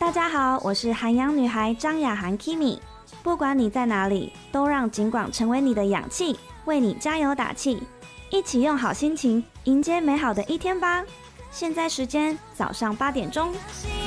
大家好，我是韩阳女孩张雅涵 Kimi。不管你在哪里，都让警广成为你的氧气，为你加油打气。一起用好心情迎接美好的一天吧。现在时间早上8点钟。